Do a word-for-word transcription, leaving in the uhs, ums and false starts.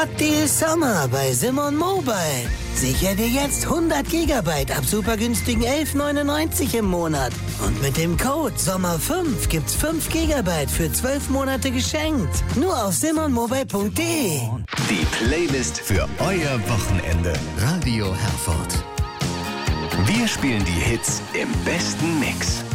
Deal Sommer bei Simon Mobile. Sicher dir jetzt hundert Gigabyte ab super günstigen elf neunundneunzig im Monat. Und mit dem Code Sommer fünf gibt's fünf Gigabyte für zwölf Monate geschenkt. Nur auf simon mobile punkt de. Die Playlist für euer Wochenende. Radio Herford. Wir spielen die Hits im besten Mix.